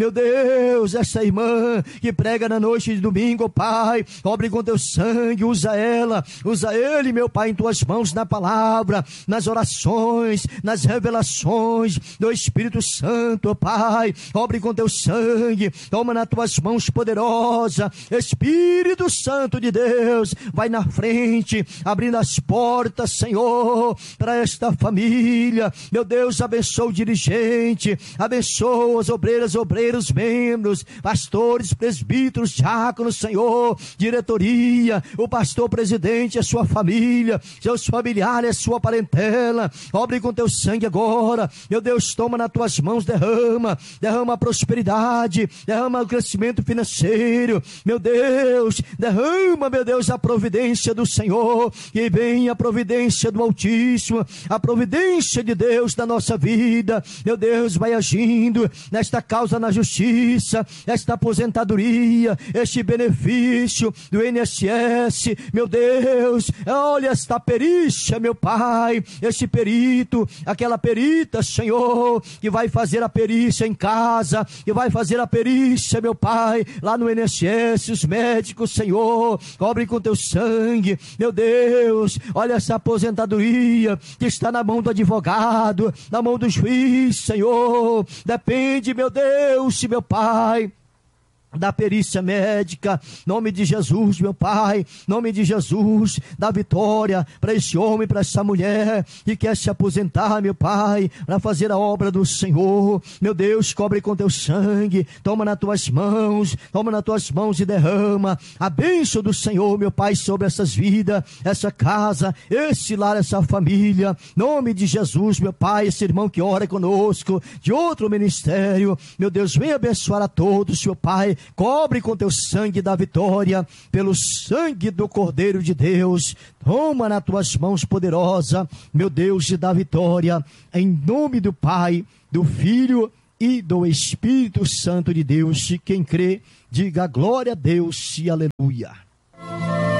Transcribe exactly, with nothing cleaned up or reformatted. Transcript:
Meu Deus, essa irmã que prega na noite de domingo, Pai, cobre com teu sangue, usa ela, usa ele, meu Pai, em tuas mãos, na palavra, nas orações, nas revelações do Espírito Santo, Pai, cobre com teu sangue, toma nas tuas mãos poderosa, Espírito Santo de Deus, vai na frente, abrindo as portas, Senhor, para esta família. Meu Deus, abençoa o dirigente, abençoa as obreiras, obreiros, membros, pastores, presbíteros, diáconos, Senhor, diretoria, o pastor presidente, a sua família, seus familiares, sua parentela, obre com teu sangue agora. Meu Deus, toma nas tuas mãos, derrama, derrama a prosperidade, derrama o crescimento financeiro, meu Deus, derrama, meu Deus, a providência do Senhor, que venha a providência do Altíssimo, a providência de Deus na nossa vida. Meu Deus, vai agindo nesta causa na justiça, esta aposentadoria, este benefício do I N S S, meu Deus, olha esta perícia, meu Pai, este perito, aquela perita, Senhor, que vai fazer a perícia em casa, que vai fazer a perícia, meu Pai, lá no I N S S, os médicos, Senhor, cobre com teu sangue, meu Deus, olha essa aposentadoria que está na mão do advogado, na mão do juiz, Senhor, depende, meu Deus, meu Pai, da perícia médica, nome de Jesus, meu Pai, nome de Jesus, da vitória para esse homem, para essa mulher que quer se aposentar, meu Pai, para fazer a obra do Senhor. Meu Deus, cobre com teu sangue, toma nas tuas mãos, toma nas tuas mãos e derrama a bênção do Senhor, meu Pai, sobre essas vidas, essa casa, esse lar, essa família, nome de Jesus, meu Pai, esse irmão que ora conosco, de outro ministério, meu Deus, vem abençoar a todos, meu Pai, cobre com teu sangue da vitória, pelo sangue do Cordeiro de Deus, toma nas tuas mãos poderosa, meu Deus, e da vitória, em nome do Pai, do Filho e do Espírito Santo de Deus. E quem crê, diga glória a Deus e aleluia.